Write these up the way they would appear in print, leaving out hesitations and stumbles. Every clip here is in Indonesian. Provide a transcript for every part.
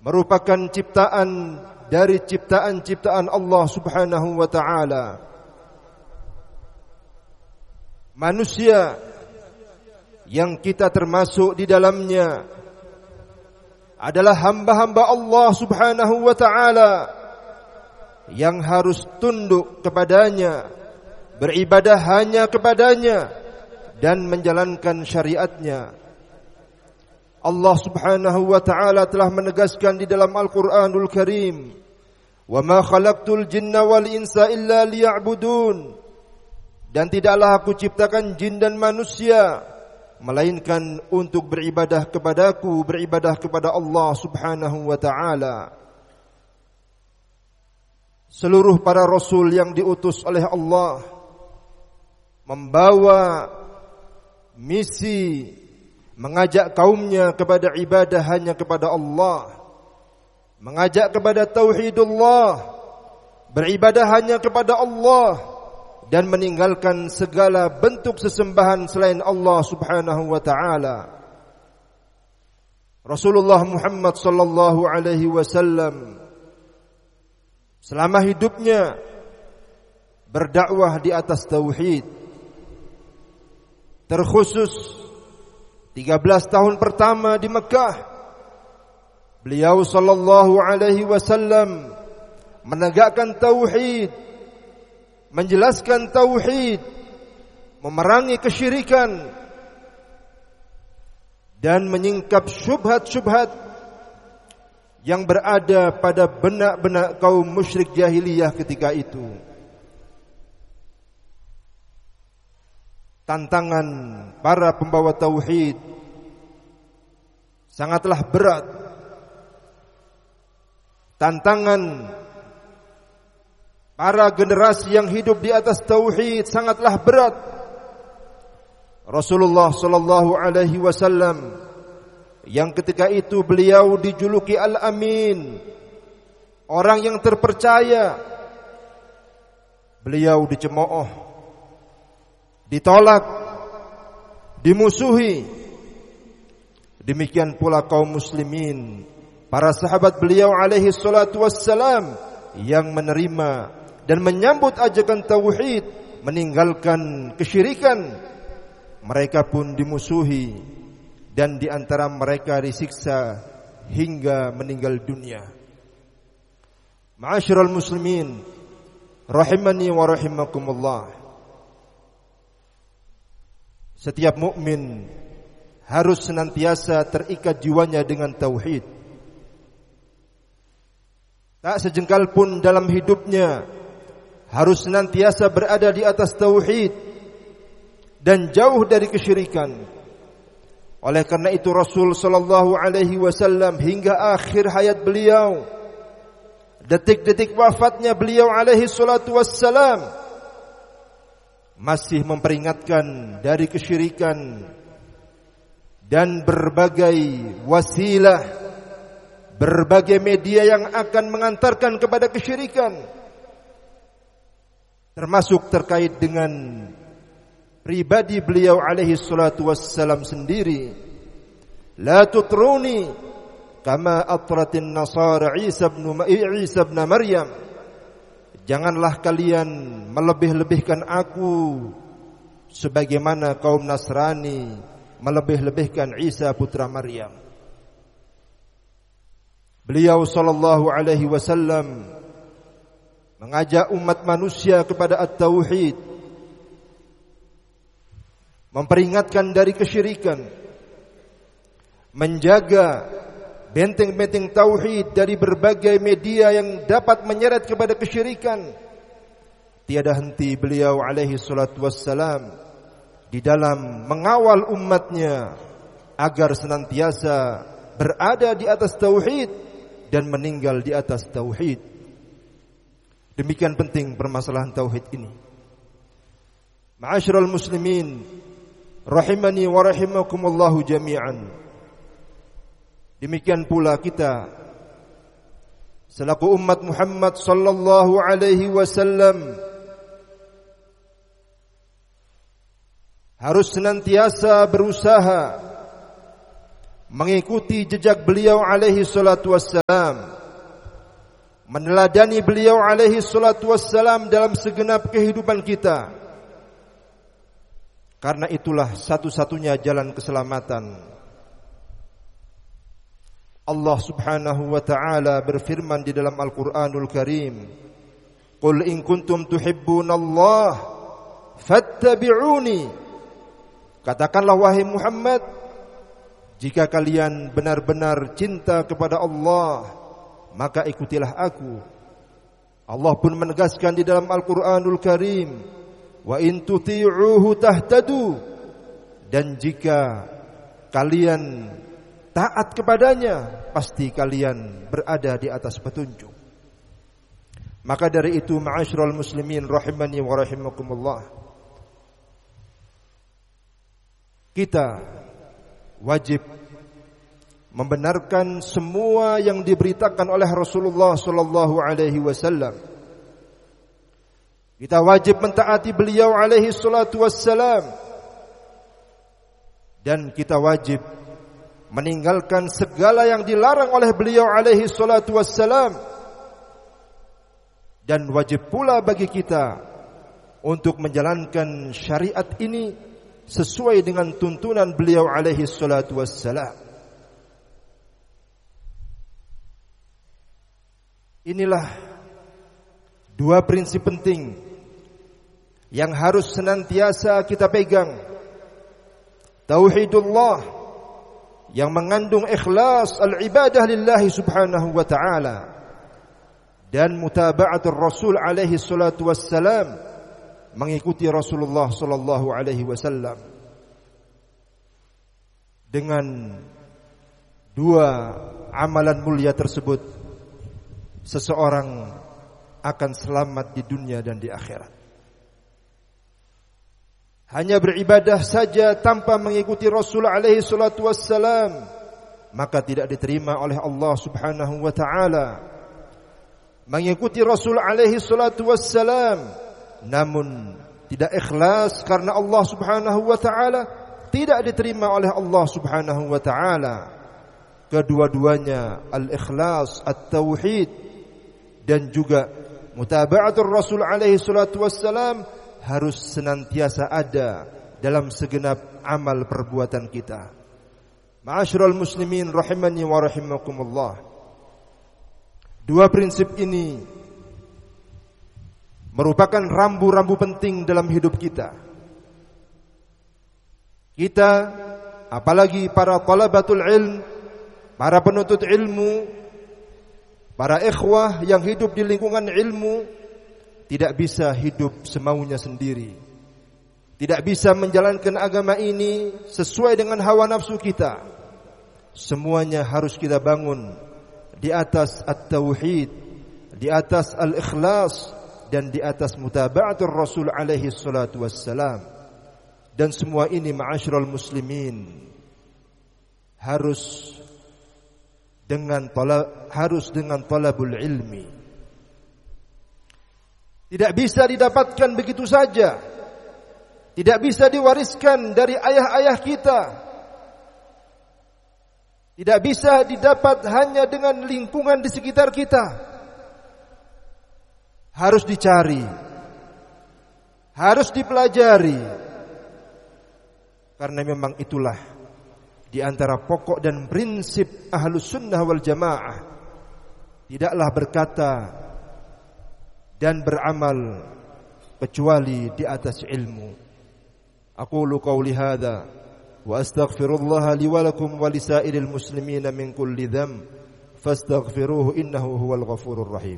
merupakan ciptaan dari ciptaan-ciptaan Allah Subhanahu wa ta'ala. Manusia yang kita termasuk di dalamnya adalah hamba-hamba Allah Subhanahu wa ta'ala yang harus tunduk kepadanya, beribadah hanya kepadanya dan menjalankan syariatnya. Allah Subhanahu wa ta'ala telah menegaskan di dalam Al-Qur'anul Karim, "Wa ma khalaqtul jinna wal insa illa liya'budun." Dan tidaklah aku ciptakan jin dan manusia melainkan untuk beribadah kepadaku, beribadah kepada Allah Subhanahu wa ta'ala. Seluruh para rasul yang diutus oleh Allah membawa misi mengajak kaumnya kepada ibadah hanya kepada Allah, mengajak kepada tauhidullah, beribadah hanya kepada Allah, dan meninggalkan segala bentuk sesembahan selain Allah Subhanahu wa ta'ala. Rasulullah Muhammad sallallahu alaihi wasallam selama hidupnya berdakwah di atas tauhid. Terkhusus 13 tahun pertama di Mekah, beliau sallallahu alaihi wasallam menegakkan tauhid, menjelaskan tauhid, memerangi kesyirikan, dan menyingkap syubhat-syubhat yang berada pada benak-benak kaum musyrik jahiliyah ketika itu. Tantangan para pembawa tauhid sangatlah berat. Tantangan para generasi yang hidup di atas tauhid sangatlah berat. Rasulullah sallallahu alaihi wasallam yang ketika itu beliau dijuluki Al-Amin, orang yang terpercaya, beliau dicemooh, ditolak, dimusuhi. Demikian pula kaum muslimin, para sahabat beliau alaihi salatu wassalam yang menerima dan menyambut ajakan tauhid, meninggalkan kesyirikan, mereka pun dimusuhi dan di antara mereka disiksa hingga meninggal dunia. Ma'asyiral muslimin rahimani wa rahimakumullah. Setiap mukmin harus senantiasa terikat jiwanya dengan tauhid. Tak sejengkal pun dalam hidupnya harus senantiasa berada di atas tauhid dan jauh dari kesyirikan. Oleh karena itu Rasul sallallahu alaihi wasallam hingga akhir hayat beliau, detik-detik wafatnya beliau alaihi salatu wassalam, masih memperingatkan dari kesyirikan dan berbagai wasilah, berbagai media yang akan mengantarkan kepada kesyirikan, termasuk terkait dengan pribadi beliau alaihi salatu wassalam sendiri. La tutruni kama atratin nasara Isa ibn Maryam. Janganlah kalian melebih-lebihkan aku sebagaimana kaum Nasrani melebih-lebihkan Isa putra Maryam. Beliau sallallahu alaihi wasallam mengajak umat manusia kepada at-tauhid, memperingatkan dari kesyirikan, menjaga benteng-benteng tauhid dari berbagai media yang dapat menyeret kepada kesyirikan. Tiada henti beliau alaihi salatu wassalam di dalam mengawal umatnya agar senantiasa berada di atas tauhid dan meninggal di atas tauhid. Demikian penting permasalahan tauhid ini. Ma'asyiral muslimin rahimani wa rahimakumullahu jami'an. Demikian pula kita selaku umat Muhammad sallallahu alaihi wasallam harus senantiasa berusaha mengikuti jejak beliau alaihi salatu wassalam, meneladani beliau alaihi salatu wassalam dalam segenap kehidupan kita. Karena itulah satu-satunya jalan keselamatan. Allah Subhanahu wa ta'ala berfirman di dalam Al-Qur'anul Karim, "Qul in kuntum tuhibbunallaha fattabi'uni." Katakanlah wahai Muhammad, jika kalian benar-benar cinta kepada Allah, maka ikutilah aku. Allah pun menegaskan di dalam Al-Qur'anul Karim, "Wa in tuti'uhu tahtadu." Dan jika kalian taat kepadanya, pasti kalian berada di atas petunjuk. Maka dari itu, ma'asyiral muslimin rahimani wa rahimakumullah, kita wajib membenarkan semua yang diberitakan oleh Rasulullah sallallahu alaihi wasallam. Kita wajib mentaati beliau alaihi salatu wassalam, dan kita wajib meninggalkan segala yang dilarang oleh beliau alaihi salatu wassalam. Dan wajib pula bagi kita untuk menjalankan syariat ini sesuai dengan tuntunan beliau alaihi salatu wassalam. Inilah dua prinsip penting yang harus senantiasa kita pegang. Tauhidullah yang mengandung ikhlas al-ibadah lillahi subhanahu wa ta'ala, dan mutaba'atul Rasul alaihi salatu wassalam, mengikuti Rasulullah sallallahu alaihi wasallam. Dengan dua amalan mulia tersebut, seseorang akan selamat di dunia dan di akhirat. Hanya beribadah saja tanpa mengikuti Rasul alaihi salatu wassalam, maka tidak diterima oleh Allah subhanahu wa ta'ala. Mengikuti Rasul alaihi salatu wassalam namun tidak ikhlas karena Allah subhanahu wa ta'ala, tidak diterima oleh Allah subhanahu wa ta'ala. Kedua-duanya, al-ikhlas, at-tauhid, dan juga mutaba'atul Rasul alaihi salatu wassalam, harus senantiasa ada dalam segenap amal perbuatan kita. Ma'asyiral muslimin rahimani wa rahimakumullah, dua prinsip ini merupakan rambu-rambu penting dalam hidup kita. Kita, apalagi para talabatul ilm, para penuntut ilmu, para ikhwah yang hidup di lingkungan ilmu, tidak bisa hidup semaunya sendiri. Tidak bisa menjalankan agama ini sesuai dengan hawa nafsu kita. Semuanya harus kita bangun di atas at-tauhid, di atas al-ikhlas, dan di atas mutaba'atul Rasul alaihi salatu wassalam. Dan semua ini ma'asyiral muslimin harus dengan talabul ilmi. Tidak bisa didapatkan begitu saja. Tidak bisa diwariskan dari ayah-ayah kita. Tidak bisa didapat hanya dengan lingkungan di sekitar kita. Harus dicari, harus dipelajari. Karena memang itulah di antara pokok dan prinsip Ahlus Sunnah wal Jamaah. Tidaklah berkata dan beramal kecuali di atas ilmu. Aqulu qawli hadza wa astaghfirullah li wa lakum wa lisairil muslimin min kulli dhanb fastaghfiruhu innahu huwal ghafurur rahim.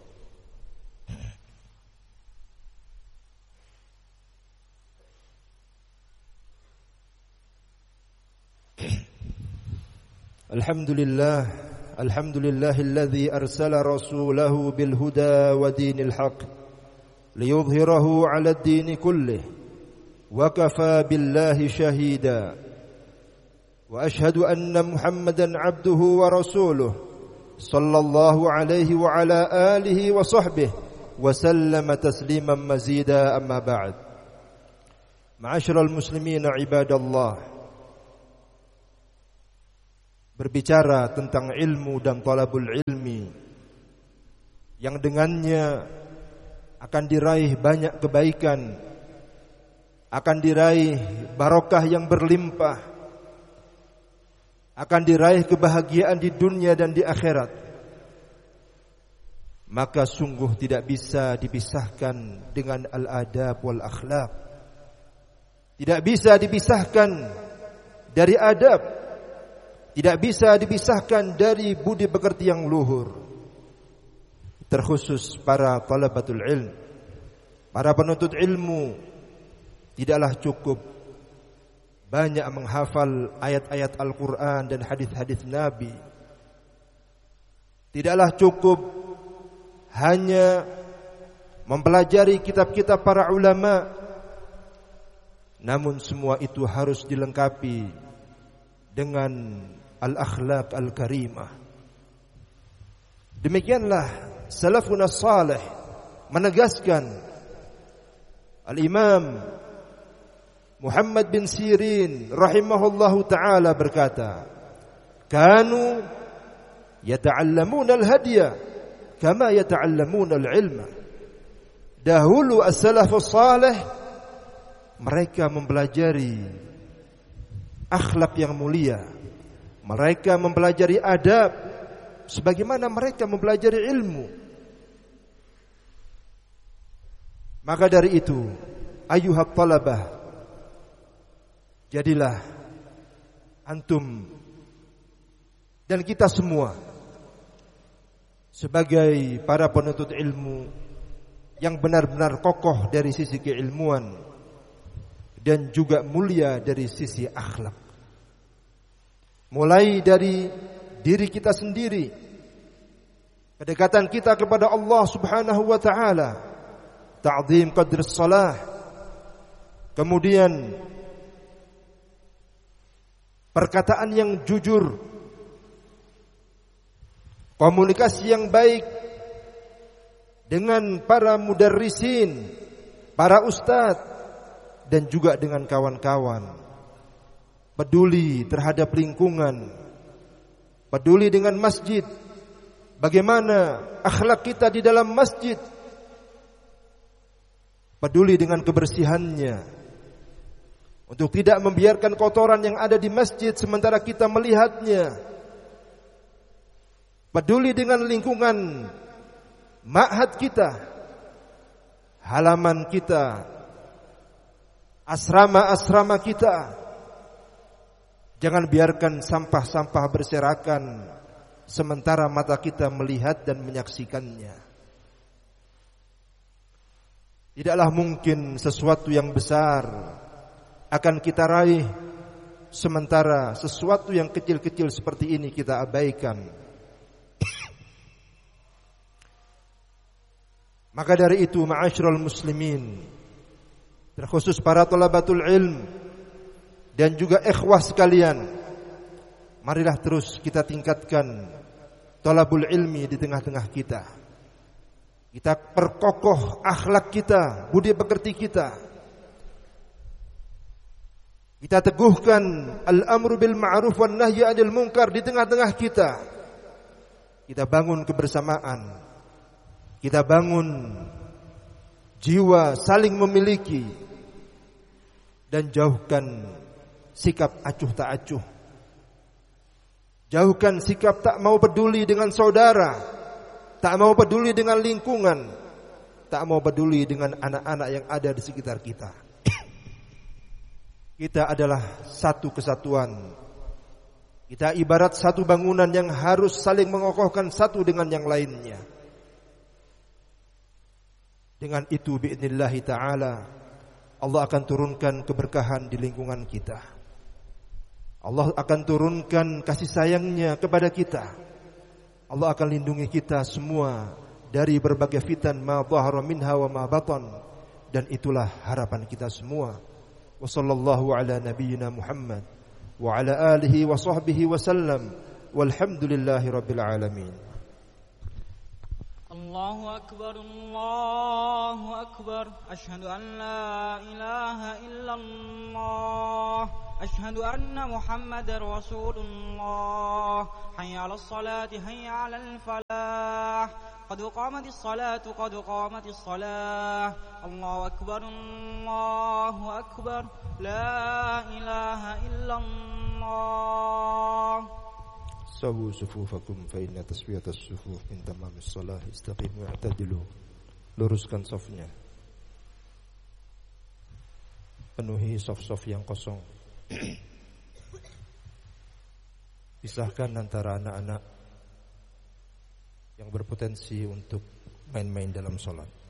Alhamdulillahilladzi arsala rasulahu bil huda wa dinil haqq liyudhhirahu 'ala ad-din kullih wa kafa billahi shahida wa ashhadu anna Muhammadan 'abduhu wa rasuluhu sallallahu alaihi wa ala alihi wa sahbihi wa sallama tasliman mazida, amma ba'd. Ma'asyiral muslimin ibadallah, berbicara tentang ilmu dan talabul ilmi yang dengannya akan diraih banyak kebaikan, akan diraih barokah yang berlimpah, akan diraih kebahagiaan di dunia dan di akhirat, maka sungguh tidak bisa dipisahkan dengan al-adab wal akhlaq. Tidak bisa dipisahkan dari adab, tidak bisa dipisahkan dari budi pekerti yang luhur. Terkhusus para talabatul ilm, para penuntut ilmu, tidaklah cukup banyak menghafal ayat-ayat Al-Quran dan hadis-hadis Nabi. Tidaklah cukup hanya mempelajari kitab-kitab para ulama. Namun semua itu harus dilengkapi dengan al-akhlaq al-karimah. Demikianlah salafun as-salih menegaskan. Al-Imam Muhammad bin Sirin rahimahullahu ta'ala berkata, kanu yata'allamuna al-hadiya kama yata'allamuna al-ilma. Dahulu as-salafus salih mereka mempelajari akhlak yang mulia, mereka mempelajari adab sebagaimana mereka mempelajari ilmu. Maka dari itu, ayyuhat talabah, jadilah antum dan kita semua sebagai para penuntut ilmu yang benar-benar kokoh dari sisi keilmuan dan juga mulia dari sisi akhlak. Mulai dari diri kita sendiri, kedekatan kita kepada Allah Subhanahu wa taala, ta'zim qadr as-salah, kemudian perkataan yang jujur, komunikasi yang baik dengan para mudarrisin, para ustadz, dan juga dengan kawan-kawan. Peduli terhadap lingkungan, peduli dengan masjid, bagaimana akhlak kita di dalam masjid, peduli dengan kebersihannya, untuk tidak membiarkan kotoran yang ada di masjid sementara kita melihatnya. Peduli dengan lingkungan ma'had kita, halaman kita, asrama-asrama kita. Jangan biarkan sampah-sampah berserakan sementara mata kita melihat dan menyaksikannya. Tidaklah mungkin sesuatu yang besar akan kita raih sementara sesuatu yang kecil-kecil seperti ini kita abaikan. Maka dari itu, ma'asyiral muslimin, terkhusus para thalabatul ilm dan juga ikhwah sekalian, marilah terus kita tingkatkan thalabul ilmi di tengah-tengah kita. Kita perkokoh akhlak kita, budi pekerti kita. Kita teguhkan al-amru bil ma'ruf wan nahyi 'anil munkar di tengah-tengah kita. Kita bangun kebersamaan. Kita bangun jiwa saling memiliki dan jauhkan sikap acuh tak acuh. Jauhkan sikap tak mau peduli dengan saudara, tak mau peduli dengan lingkungan, tak mau peduli dengan anak-anak yang ada di sekitar kita. Kita adalah satu kesatuan. Kita ibarat satu bangunan yang harus saling mengokohkan satu dengan yang lainnya. Dengan itu biidznillah ta'ala Allah akan turunkan keberkahan di lingkungan kita. Allah akan turunkan kasih sayangnya kepada kita. Allah akan lindungi kita semua dari berbagai fitan ma dhahara minha wa ma batan, dan itulah harapan kita semua. Wa sallallahu ala nabiyyina Muhammad wa ala alihi wa sahbihi wa sallam walhamdulillahi rabbil alamin. Allahu akbar, Allahu akbar, asyhadu an la ilaha illallah. أشهد أن محمد رسول الله حي على الصلاة حي على الفلاح قد قامت الصلاة قد قامت الصلاة الله أكبر الله أكبر لا إله إلا الله. سووا صفوفكم فإن تسوية الصفوف من تمام الصلاة. استقيموا واعتدلوا. Luruskan safnya. Penuhi saf-saf yang kosong. Pisahkan antara anak-anak yang berpotensi untuk main-main dalam sholat.